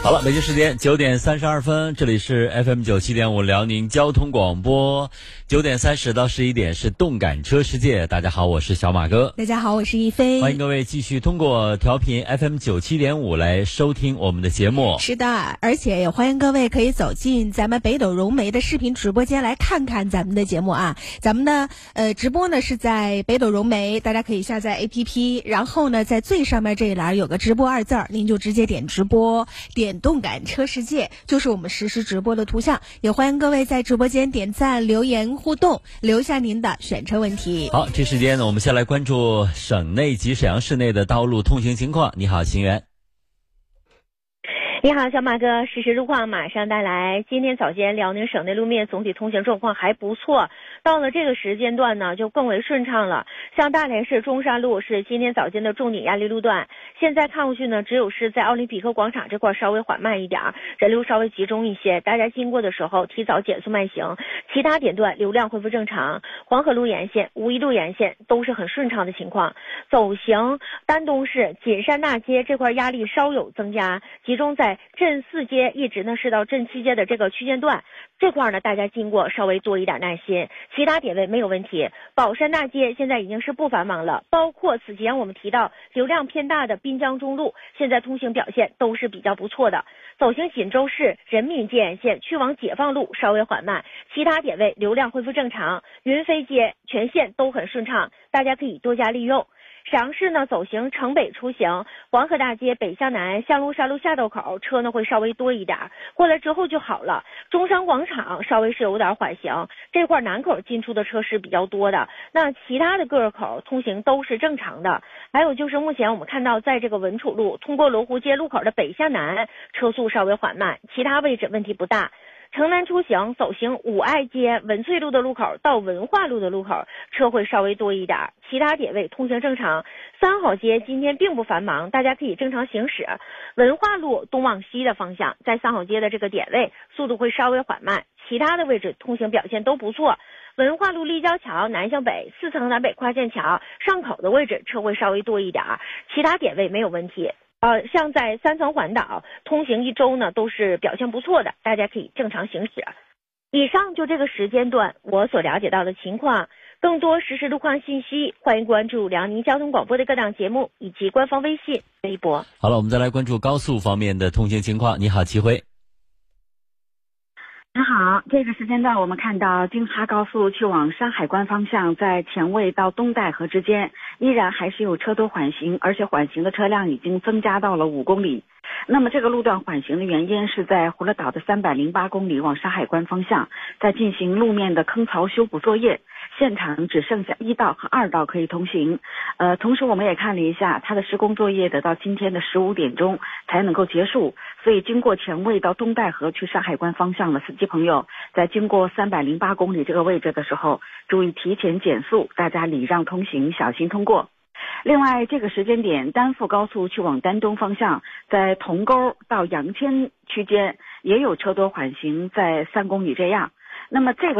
好了，北京时间9:32，这里是 FM97.5辽宁交通广播，9:30到11点是动感车世界。大家好，我是小马哥。 大家好，我是一飞。 欢迎各位继续通过调频 FM97.5来收听我们的节目。 是的，而且也欢迎各位可以走进咱们北斗融媒的视频直播间来看看咱们的节目啊。咱们的直播呢是在北斗融媒，大家可以下载 APP， 然后呢在最上面这一栏有个直播2字，您就直接点直播，点动感车世界，就是我们实时直播的图像。也欢迎各位在直播间点赞、留言互动，留下您的选车问题。 好，这时间呢，我们先来关注省内及沈阳市内的道路通行情况。你好，邢源。 你好，小马哥，实时路况马上带来。今天早间辽宁省内路面总体通行状况还不错，到了这个时间段呢就更为顺畅了。像大连市中山路是今天早间的重点压力路段，现在看过去呢，只有是在奥林匹克广场这块稍微缓慢一点，人流稍微集中一些，大家经过的时候提早减速慢行。其他点段流量恢复正常，黄河路沿线、五一路沿线都是很顺畅的情况。走行丹东市锦山大街这块压力稍有增加，集中在镇4街一直呢是到镇7街的这个区间段，这块呢大家经过稍微多一点耐心，其他点位没有问题。宝山大街现在已经是不繁忙了，包括此前我们提到流量偏大的滨江中路，现在通行表现都是比较不错的。走行锦州市人民街沿线去往解放路稍微缓慢，其他点位流量恢复正常。云飞街全线都很顺畅，大家可以多加利用。沈阳市呢，走行城北出行，黄河大街北向南向路山路下道口车呢会稍微多一点，过来之后就好了。中山广场稍微是有点缓行，这块南口进出的车是比较多的，那其他的各个口通行都是正常的。还有就是目前我们看到在这个文楚路通过罗湖街路口的北向南车速稍微缓慢，其他位置问题不大。城南出行走行五爱街文翠路的路口到文化路的路口车会稍微多一点，其他点位通行正常。三好街今天并不繁忙，大家可以正常行驶。文化路东往西的方向在三好街的这个点位速度会稍微缓慢，其他的位置通行表现都不错。文化路立交桥南向北4层南北跨线桥上口的位置车会稍微多一点，其他点位没有问题。像在3层环岛通行一周呢都是表现不错的，大家可以正常行驶。以上就这个时间段我所了解到的情况，更多实时路况信息欢迎关注辽宁交通广播的各档节目以及官方微信微博。 好了，我们再来关注高速方面的通行情况。你好，齐辉。 你好，这个时间段我们看到京哈高速去往山海关方向，在前卫到东戴河之间依然还是有车多缓行，而且缓行的车辆已经增加到了5公里。那么这个路段缓行的原因是在葫芦岛的308公里往山海关方向在进行路面的坑槽修补作业，现场只剩下1道和2道可以通行。同时我们也看了一下，它的施工作业得到今天的15点钟才能够结束，所以经过前卫到东戴河去山海关方向的司机朋友，在经过308公里这个位置的时候，注意提前减速，大家礼让通行，小心通过。另外这个时间点，丹阜高速去往丹东方向，在铜沟到阳千区间也有车多缓行，在3公里这样。那么这个